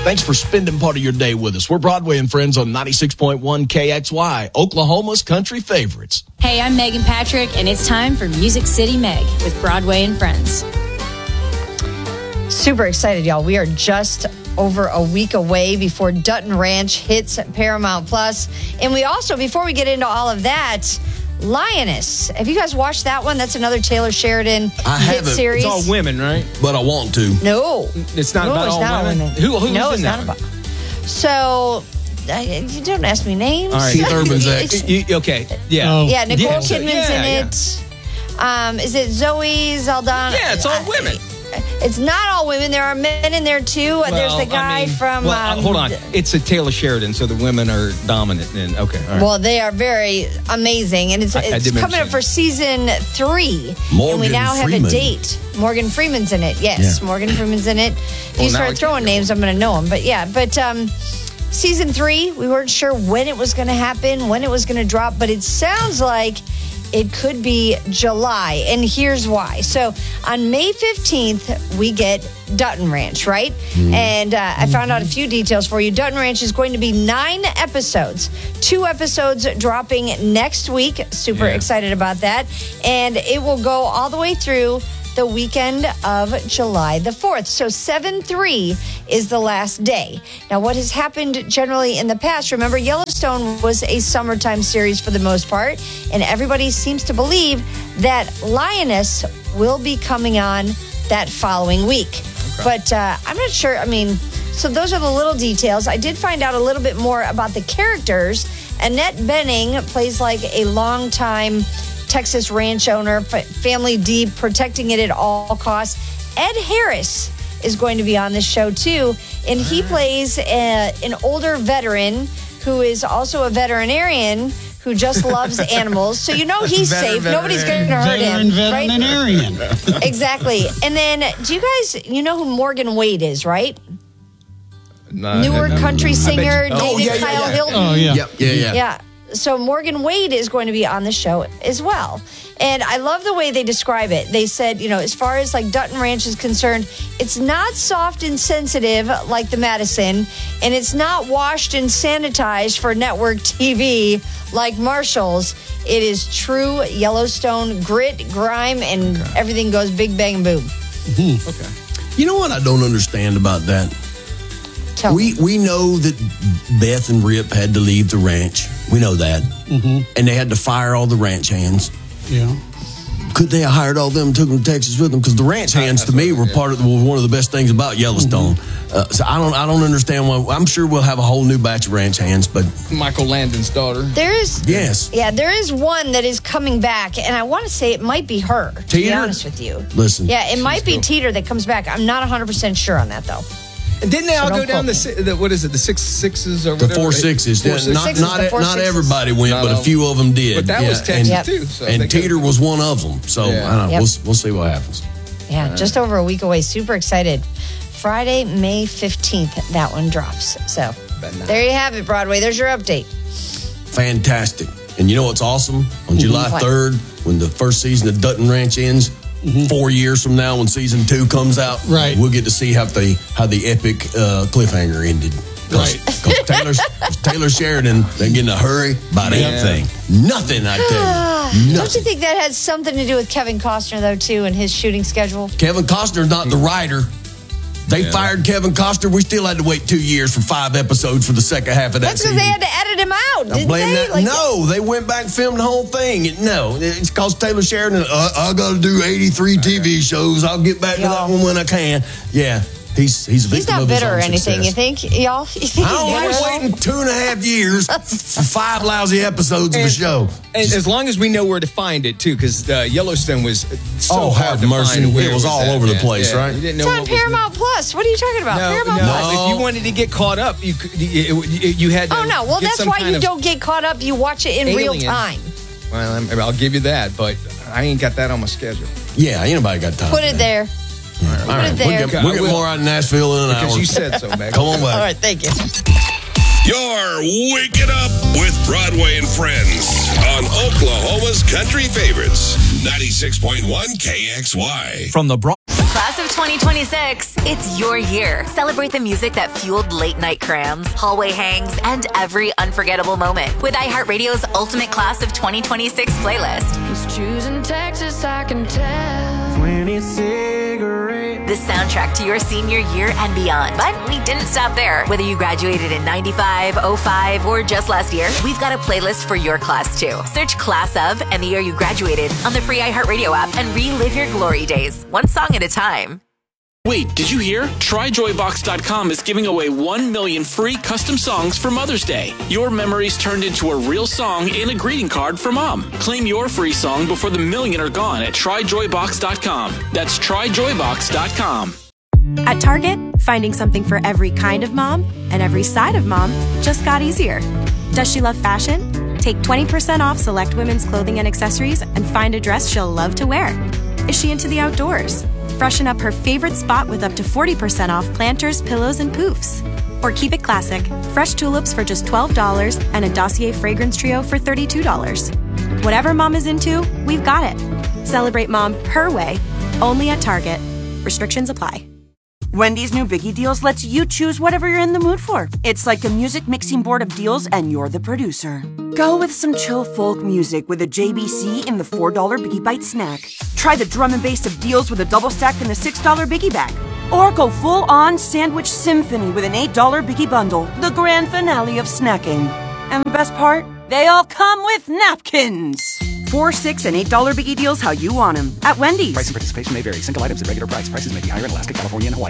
Thanks for spending part of your day with us. We're Broadway and Friends on 96.1 KXY, Oklahoma's country favorites. Hey, I'm Megan Patrick, and it's time for Music City Meg with Broadway and Friends. Super excited, y'all. We are just over a week away before Dutton Ranch hits Paramount Plus. And we also, before we get into all of that, Lioness. Have you guys watched that one? That's another Taylor Sheridan hit series. It's all women, right? But I want to. No. It's not about all women? Who's no, it's in that not one? about. So, you don't ask me names. All right. Keith Urban's ex. Okay. Yeah. Oh. Yeah, Nicole Yeah. Kidman's in it. Is it Zoe Saldana? Yeah, it's all women. It's not all women. There are men in there too. There's the guy from. Hold on. It's a Taylor Sheridan, so the women are dominant. And okay. All right. Well, they are very amazing, and it's coming up for season 3. And we now have a date. Morgan Freeman's in it. Yes, yeah. Morgan Freeman's in it. If you start throwing names, I'm going to know them. But yeah, season 3, we weren't sure when it was going to happen, when it was going to drop, but it sounds like it could be July, and here's why. So on May 15th, we get Dutton Ranch, right? And I found out a few details for you. Dutton Ranch is going to be 9 episodes. 2 episodes dropping next week. Super excited about that. And it will go all the way through the weekend of July the 4th. So 7/3 is the last day. Now, what has happened generally in the past, remember, Yellowstone was a summertime series for the most part, and everybody seems to believe that Lioness will be coming on that following week. Okay. But I'm not sure. I mean, so those are the little details. I did find out a little bit more about the characters. Annette Bening plays like a longtime Texas ranch owner, family deep, protecting it at all costs. Ed Harris is going to be on this show too, and he plays an older veteran who is also a veterinarian who just loves animals. So he's safe. Nobody's going to hurt him. Veterinarian. Right? Exactly. And then, do you guys, who Morgan Wade is, right? Newer country singer, dated Kyle Hilton. Oh, yeah. Yeah. So Morgan Wade is going to be on the show as well. And I love the way they describe it. They said, as far as like Dutton Ranch is concerned, it's not soft and sensitive like the Madison, and it's not washed and sanitized for network TV like Marshall's. It is true Yellowstone grit, grime, and everything goes big bang boom. Mm-hmm. Okay. You know what I don't understand about that? We know that Beth and Rip had to leave the ranch. We know that. Mm-hmm. And they had to fire all the ranch hands. Yeah. Could they have hired all of them and took them to Texas with them? Because the ranch hands, to me, were one of the best things about Yellowstone. Mm-hmm. So I don't understand why. I'm sure we'll have a whole new batch of ranch hands, but Michael Landon's daughter. There is there is one that is coming back, and I want to say it might be her. To be honest with you, listen. Yeah, it might be Teeter that comes back. I'm not 100% sure on that though. And didn't they all go down the what is it, the 6 sixes or whatever? The 4 6s. Not everybody went, but a few of them did. But that was Texas too. So and Teeter was one of them. So I don't know. We'll see what happens. Yeah, just over a week away. Super excited. Friday, May 15th, that one drops. So there you have it, Broadway. There's your update. Fantastic. And you know what's awesome? On July 3rd, when the first season of Dutton Ranch ends, 4 years from now, when season 2 comes out, we'll get to see how the epic cliffhanger ended. Because Taylor Sheridan, they get in a hurry about anything. Nothing, I tell you. Don't you think that has something to do with Kevin Costner, though, too, and his shooting schedule? Kevin Costner's not the writer. They fired Kevin Costner. We still had to wait 2 years for 5 episodes for the second half of that That's season. because they had to edit him out, didn't they? No, they went back and filmed the whole thing. No, it's because Taylor Sheridan, I got to do 83 TV shows. I'll get back to that one when I can. Yeah. He's a victim not of his bitter own or anything, success. you think, y'all? You think I don't like waiting 2.5 years for 5 lousy episodes of a show. And as long as we know where to find it, too, because Yellowstone was so hard to mercy. find. It was all over the place, right? You didn't it's know on Paramount Plus. What are you talking about? Paramount Plus. If you wanted to get caught up, you had to. Oh, no. Well, that's why you don't get caught up. You watch it in real time. Well, I'll give you that, but I ain't got that on my schedule. Yeah, ain't nobody got time. Put it there. All right. We'll get more out of Nashville in an hour. Because you said so, Meg. Come on back. All right, thank you. You're waking up with Broadway and Friends on Oklahoma's Country Favorites, 96.1 KXY. From the Class of 2026, it's your year. Celebrate the music that fueled late night crams, hallway hangs, and every unforgettable moment with iHeartRadio's Ultimate Class of 2026 playlist. He's choosing Texas, I can tell. 20 cigarettes. The soundtrack to your senior year and beyond. But we didn't stop there. Whether you graduated in 95, 05, or just last year, we've got a playlist for your class too. Search Class of and the year you graduated on the free iHeartRadio app and relive your glory days, one song at a time. Wait, did you hear? TryJoyBox.com is giving away 1 million free custom songs for Mother's Day. Your memories turned into a real song and a greeting card for Mom. Claim your free song before the million are gone at TryJoyBox.com. That's TryJoyBox.com. At Target, finding something for every kind of mom and every side of mom just got easier. Does she love fashion? Take 20% off select women's clothing and accessories and find a dress she'll love to wear. Is she into the outdoors? Freshen up her favorite spot with up to 40% off planters, pillows, and poofs. Or keep it classic. Fresh tulips for just $12 and a Dossier fragrance trio for $32. Whatever mom is into, we've got it. Celebrate mom her way, only at Target. Restrictions apply. Wendy's new Biggie Deals lets you choose whatever you're in the mood for. It's like a music mixing board of deals, and you're the producer. Go with some chill folk music with a JBC in the $4 Biggie Bite snack. Try the drum and bass of deals with a double stack in the $6 Biggie Bag. Or go full-on sandwich symphony with an $8 Biggie Bundle, the grand finale of snacking. And the best part? They all come with napkins. $4, $6, and $8 Biggie Deals how you want them. At Wendy's. Price and participation may vary. Single items at regular price. Prices may be higher in Alaska, California, and Hawaii.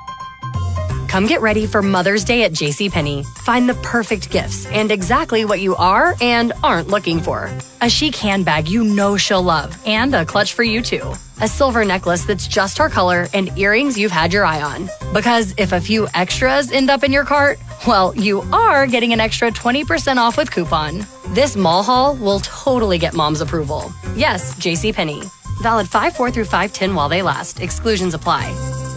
Come get ready for Mother's Day at JCPenney. Find the perfect gifts and exactly what you are and aren't looking for. A chic handbag you know she'll love and a clutch for you too. A silver necklace that's just her color and earrings you've had your eye on. Because if a few extras end up in your cart, well, you are getting an extra 20% off with coupon. This mall haul will totally get mom's approval. Yes, JCPenney. Valid 5/4 through 5/10 while they last. Exclusions apply.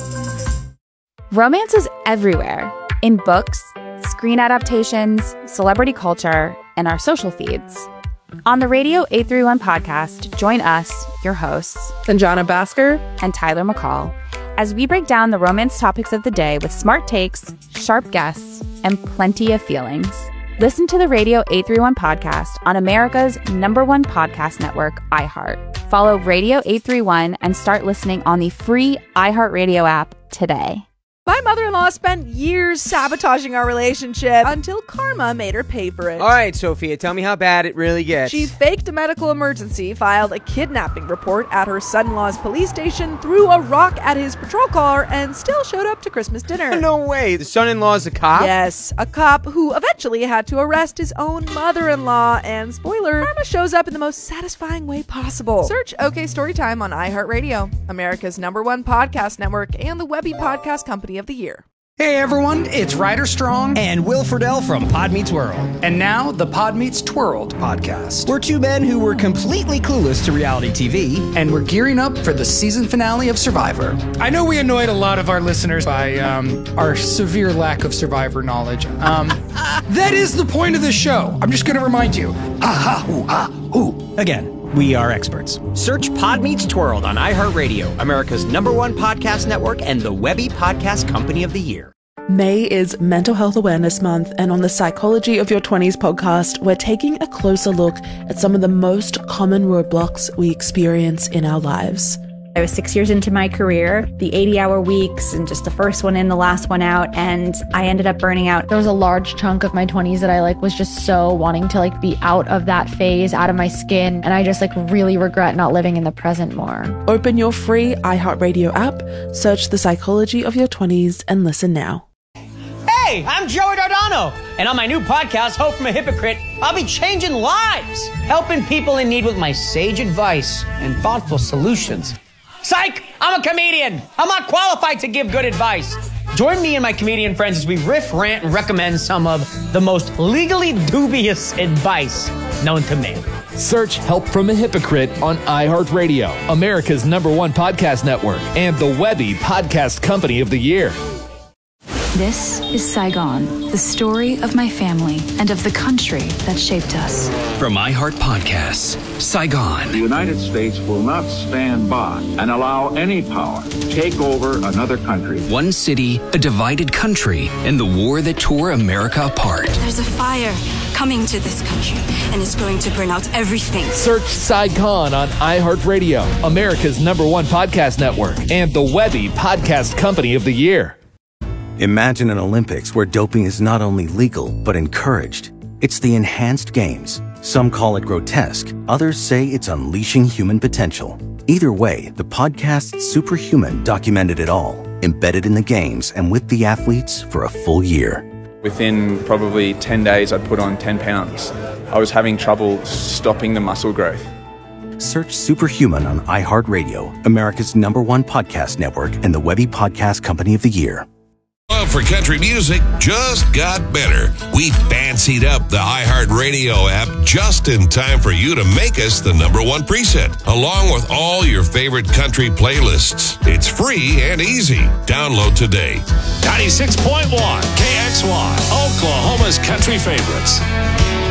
Romance is everywhere. In books, screen adaptations, celebrity culture, and our social feeds. On the Radio 831 podcast, join us, your hosts, Sanjana Bhaskar and Tyler McCall, as we break down the romance topics of the day with smart takes, sharp guests, and plenty of feelings. Listen to the Radio 831 podcast on America's #1 podcast network, iHeart. Follow Radio 831 and start listening on the free iHeartRadio app today. My mother-in-law spent years sabotaging our relationship until karma made her pay for it. All right, Sophia, tell me how bad it really gets. She faked a medical emergency, filed a kidnapping report at her son-in-law's police station, threw a rock at his patrol car, and still showed up to Christmas dinner. No way. The son-in-law's a cop? Yes, a cop who eventually had to arrest his own mother-in-law. And spoiler, karma shows up in the most satisfying way possible. Search OK Storytime on iHeartRadio, America's #1 podcast network, and the Webby Podcast Company of the Year. Hey everyone, it's Ryder Strong and Will Friedle from Pod Meets World. And now the Pod Meets Twirled podcast. We're two men who were completely clueless to reality TV. And we're gearing up for the season finale of Survivor. I know we annoyed a lot of our listeners by our severe lack of Survivor knowledge. That is the point of the show. I'm just going to remind you. Again, we are experts. Search Pod Meets Twirled on iHeartRadio, America's #1 podcast network and the Webby Podcast Company of the Year. May is Mental Health Awareness Month, and on the Psychology of Your 20s podcast, we're taking a closer look at some of the most common roadblocks we experience in our lives. I was 6 years into my career, the 80-hour weeks and just the first one in, the last one out, and I ended up burning out. There was a large chunk of my 20s that I was just so wanting to be out of that phase, out of my skin, and I just really regret not living in the present more. Open your free iHeartRadio app, search The Psychology of Your 20s, and listen now. Hey, I'm Joey Dardano, and on my new podcast, Hope from a Hypocrite, I'll be changing lives, helping people in need with my sage advice and thoughtful solutions. Psych! I'm a comedian. I'm not qualified to give good advice. Join me and my comedian friends as we riff, rant, and recommend some of the most legally dubious advice known to man. Search Help from a Hypocrite on iHeartRadio, America's #1 podcast network, and the Webby Podcast Company of the Year. This is Saigon, the story of my family and of the country that shaped us. From iHeart Podcasts, Saigon. The United States will not stand by and allow any power to take over another country. One city, a divided country, and the war that tore America apart. There's a fire coming to this country, and it's going to burn out everything. Search Saigon on iHeartRadio, America's #1 podcast network, and the Webby Podcast Company of the Year. Imagine an Olympics where doping is not only legal, but encouraged. It's the Enhanced Games. Some call it grotesque. Others say it's unleashing human potential. Either way, the podcast Superhuman documented it all, embedded in the games and with the athletes for a full year. Within probably 10 days, I'd put on 10 pounds. I was having trouble stopping the muscle growth. Search Superhuman on iHeartRadio, America's #1 podcast network, and the Webby Podcast Company of the Year. Love for country music just got better. We fancied up the iHeartRadio app just in time for you to make us the #1 preset, along with all your favorite country playlists. It's free and easy. Download today. 96.1 KXY, Oklahoma's country favorites.